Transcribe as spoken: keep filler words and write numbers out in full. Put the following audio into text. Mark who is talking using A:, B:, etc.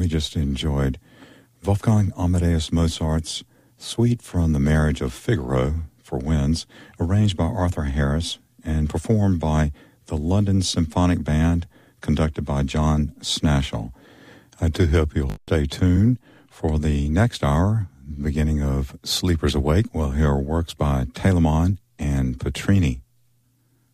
A: we just enjoyed Wolfgang Amadeus Mozart's Suite from the Marriage of Figaro for Winds, arranged by Arthur Harris and performed by the London Symphonic Band, conducted by John Snashall. I do hope you'll stay tuned for the next hour, beginning of Sleepers Awake. We'll hear works by Telemann and Petrini.